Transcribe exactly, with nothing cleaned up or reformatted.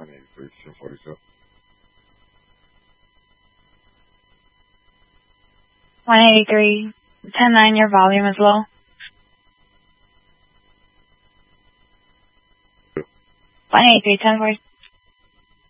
one eighty-three, ten forty-seven. one eighty-three, ten nine, your volume is low. one eighty-three, ten forty-seven.